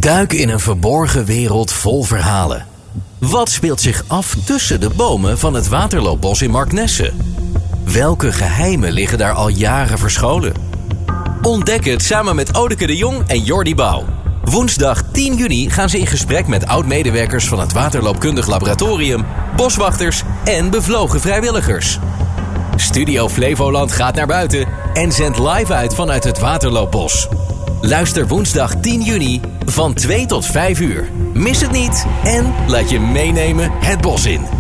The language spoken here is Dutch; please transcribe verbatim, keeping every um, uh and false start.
Duik in een verborgen wereld vol verhalen. Wat speelt zich af tussen de bomen van het Waterloopbos in Marknesse? Welke geheimen liggen daar al jaren verscholen? Ontdek het samen met Odeke de Jong en Jordi Bouw. Woensdag tien juni gaan ze in gesprek met oud-medewerkers van het Waterloopkundig Laboratorium, boswachters en bevlogen vrijwilligers. Studio Flevoland gaat naar buiten en zendt live uit vanuit het Waterloopbos. Luister woensdag tien juni van twee tot vijf uur. Mis het niet en laat je meenemen het bos in.